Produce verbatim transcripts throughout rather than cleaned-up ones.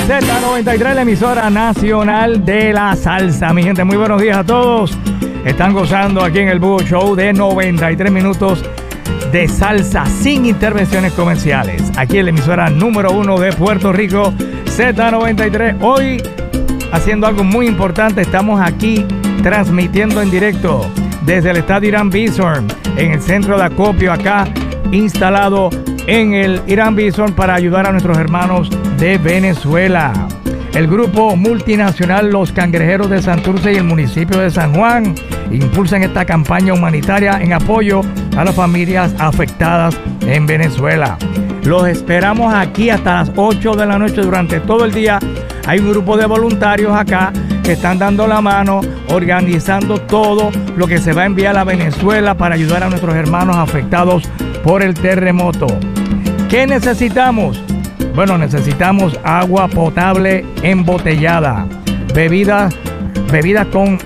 Z noventa y tres, la emisora nacional de la salsa. Mi gente, muy buenos días a todos. Están gozando aquí en el Búho Show de noventa y tres minutos de salsa sin intervenciones comerciales. Aquí en la emisora número uno de Puerto Rico, Z noventa y tres. Hoy, haciendo algo muy importante, estamos aquí transmitiendo en directo desde el estadio Irán Bithorn, en el centro de acopio, acá instalado en el Irán Bithorn para ayudar a nuestros hermanos de Venezuela. El grupo multinacional Los Cangrejeros de Santurce y el municipio de San Juan impulsan esta campaña humanitaria en apoyo a las familias afectadas en Venezuela. Los esperamos aquí hasta las ocho de la noche durante todo el día. Hay un grupo de voluntarios acá que están dando la mano, organizando todo lo que se va a enviar a Venezuela para ayudar a nuestros hermanos afectados por el terremoto. ¿Qué necesitamos? Bueno, necesitamos agua potable embotellada, bebidas, bebidas con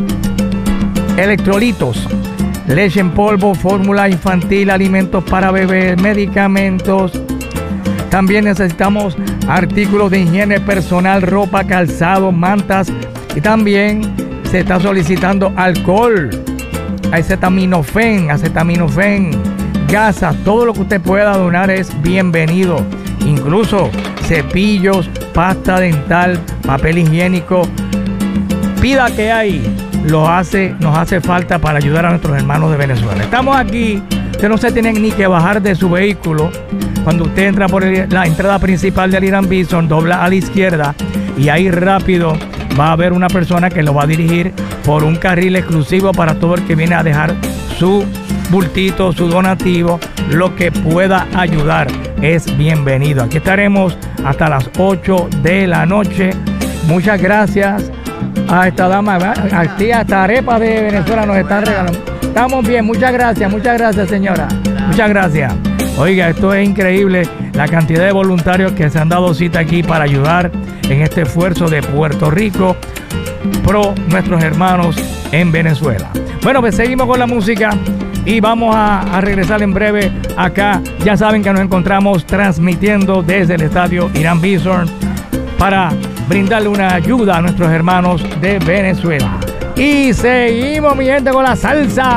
electrolitos, leche en polvo, fórmula infantil, alimentos para bebés, medicamentos. También necesitamos artículos de higiene personal, ropa, calzado, mantas, y también se está solicitando alcohol, acetaminofén, acetaminofén, gasas. Todo lo que usted pueda donar es bienvenido. Incluso cepillos, pasta dental, papel higiénico. Pida que hay, lo hace, nos hace falta para ayudar a nuestros hermanos de Venezuela. Estamos aquí, usted no se tiene ni que bajar de su vehículo. Cuando usted entra por el, la entrada principal del Irán Bithorn, dobla a la izquierda y ahí rápido va a haber una persona que lo va a dirigir por un carril exclusivo para todo el que viene a dejar su bultito, su donativo, lo que pueda ayudar es bienvenido. Aquí estaremos hasta las ocho de la noche. Muchas gracias a esta dama, aquí hasta arepas de Venezuela nos están regalando. Estamos bien, muchas gracias, muchas gracias señora, muchas gracias. Oiga, esto es increíble, la cantidad de voluntarios que se han dado cita aquí para ayudar en este esfuerzo de Puerto Rico pro nuestros hermanos en Venezuela. Bueno, pues seguimos con la música y vamos a, a regresar en breve acá. Ya saben que nos encontramos transmitiendo desde el estadio Irán Bithorn para brindarle una ayuda a nuestros hermanos de Venezuela. Y seguimos, mi gente, con la salsa.